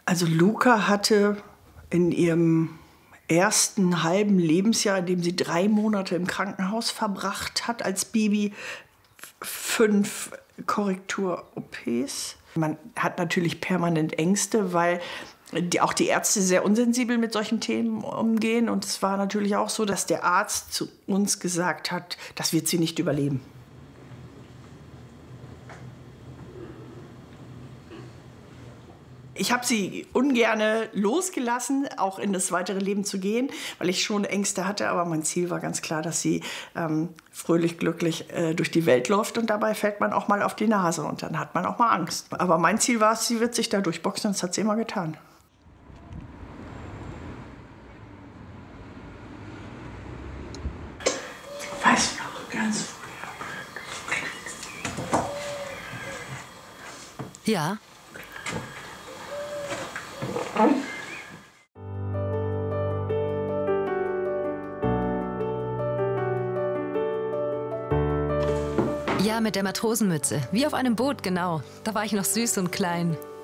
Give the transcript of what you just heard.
Also Luca hatte in ihrem ersten halben Lebensjahr, in dem sie 3 Monate im Krankenhaus verbracht hat als Baby, 5 Korrektur-OPs. Man hat natürlich permanent Ängste, weil auch die Ärzte sehr unsensibel mit solchen Themen umgehen. Und es war natürlich auch so, dass der Arzt zu uns gesagt hat, das wird sie nicht überleben. Ich habe sie ungerne losgelassen, auch in das weitere Leben zu gehen, weil ich schon Ängste hatte. Aber mein Ziel war ganz klar, dass sie fröhlich, glücklich durch die Welt läuft. Und dabei fällt man auch mal auf die Nase und dann hat man auch mal Angst. Aber mein Ziel war es, sie wird sich da durchboxen und das hat sie immer getan. Weißt du noch, ganz früher. Ja. Ja, mit der Matrosenmütze. Wie auf einem Boot, genau. Da war ich noch süß und klein.